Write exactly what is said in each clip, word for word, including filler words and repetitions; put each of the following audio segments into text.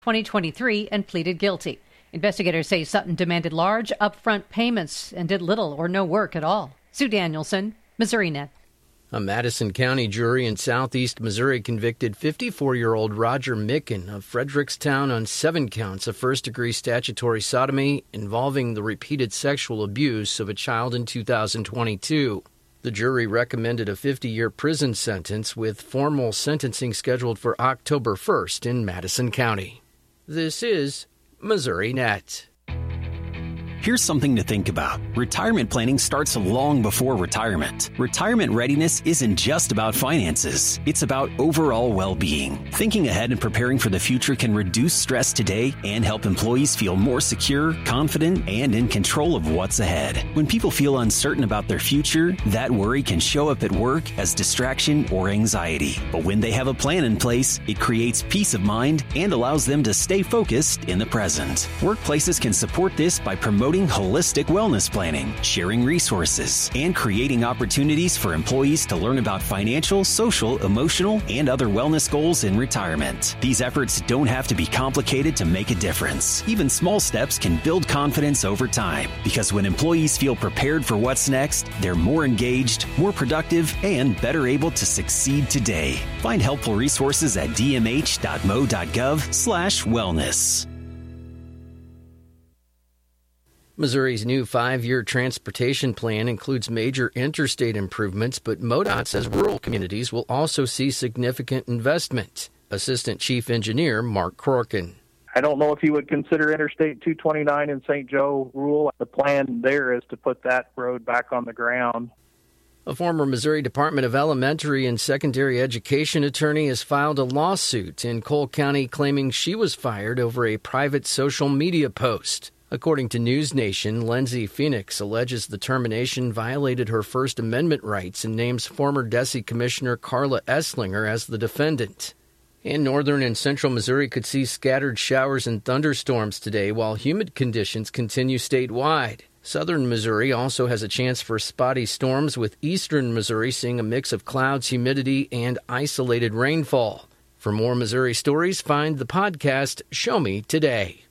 twenty twenty-three and pleaded guilty. Investigators say Sutton demanded large upfront payments and did little or no work at all. Sue Danielson, Missouri Net. A Madison County jury in southeast Missouri convicted fifty-four-year-old Roger Micken of Frederickstown on seven counts of first-degree statutory sodomy involving the repeated sexual abuse of a child in two thousand twenty-two. The jury recommended a fifty-year prison sentence with formal sentencing scheduled for October first in Madison County. This is Missouri Net. Here's something to think about. Retirement planning starts long before retirement. Retirement readiness isn't just about finances. It's about overall well-being. Thinking ahead and preparing for the future can reduce stress today and help employees feel more secure, confident, and in control of what's ahead. When people feel uncertain about their future, that worry can show up at work as distraction or anxiety. But when they have a plan in place, it creates peace of mind and allows them to stay focused in the present. Workplaces can support this by promoting holistic wellness planning, sharing resources, and creating opportunities for employees to learn about financial, social, emotional, and other wellness goals in retirement. These efforts don't have to be complicated to make a difference. Even small steps can build confidence over time, because when employees feel prepared for what's next, they're more engaged, more productive, and better able to succeed today. Find helpful resources at d m h dot m o dot gov slash wellness. Missouri's new five-year transportation plan includes major interstate improvements, but MoDOT says rural communities will also see significant investment. Assistant Chief Engineer Mark Corkin. I don't know if you would consider Interstate two twenty-nine in Saint Joe rural. The plan there is to put that road back on the ground. A former Missouri Department of Elementary and Secondary Education attorney has filed a lawsuit in Cole County claiming she was fired over a private social media post. According to News Nation, Lindsay Phoenix alleges the termination violated her First Amendment rights and names former D E S I Commissioner Carla Esslinger as the defendant. And northern and central Missouri could see scattered showers and thunderstorms today while humid conditions continue statewide. Southern Missouri also has a chance for spotty storms, with eastern Missouri seeing a mix of clouds, humidity, and isolated rainfall. For more Missouri stories, find the podcast Show Me Today.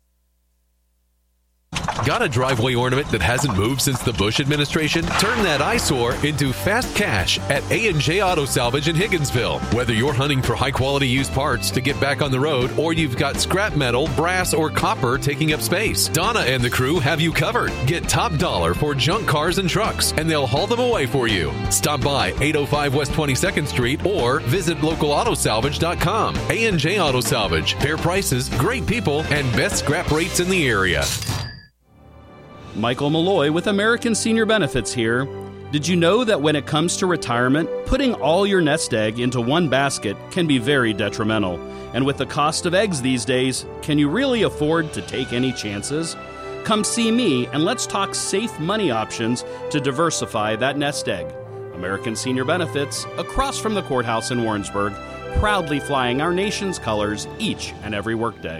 Got a driveway ornament that hasn't moved since the Bush administration? Turn that eyesore into fast cash at A and J Auto Salvage in Higginsville. Whether you're hunting for high-quality used parts to get back on the road, or you've got scrap metal, brass, or copper taking up space, Donna and the crew have you covered. Get top dollar for junk cars and trucks, and they'll haul them away for you. Stop by eight oh five West twenty-second Street or visit local auto salvage dot com. A and J Auto Salvage. Fair prices, great people, and best scrap rates in the area. Michael Malloy with American Senior Benefits here. Did you know that when it comes to retirement, putting all your nest egg into one basket can be very detrimental? And with the cost of eggs these days, can you really afford to take any chances? Come see me and let's talk safe money options to diversify that nest egg. American Senior Benefits, across from the courthouse in Warrensburg, proudly flying our nation's colors each and every workday.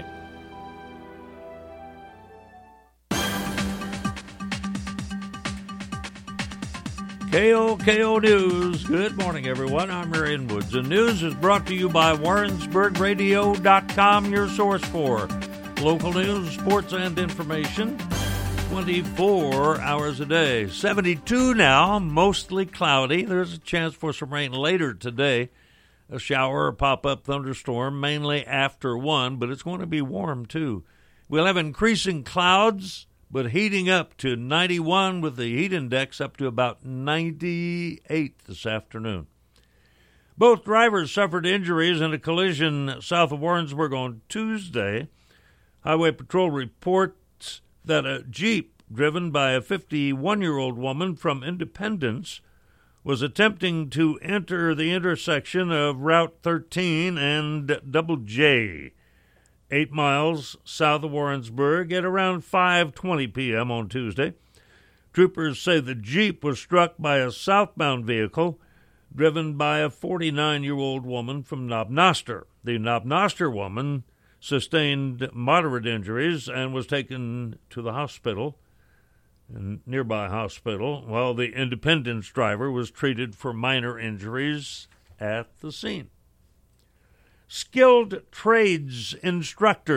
K O K O News. Good morning, everyone. I'm Marion Woods. The news is brought to you by Warrensburg Radio dot com, your source for local news, sports, and information twenty-four hours a day. seventy-two now, mostly cloudy. There's a chance for some rain later today. A shower or pop-up thunderstorm, mainly after one, but it's going to be warm, too. We'll have increasing clouds, but heating up to ninety-one with the heat index up to about ninety-eight this afternoon. Both drivers suffered injuries in a collision south of Warrensburg on Tuesday. Highway Patrol reports that a Jeep driven by a fifty-one-year-old woman from Independence was attempting to enter the intersection of Route thirteen and Double J, eight miles south of Warrensburg at around five twenty p.m. on Tuesday. Troopers say the Jeep was struck by a southbound vehicle driven by a forty-nine-year-old woman from Knob Noster. The Knob Noster woman sustained moderate injuries and was taken to the hospital, a nearby hospital, while the Independence driver was treated for minor injuries at the scene. skilled trades instructors.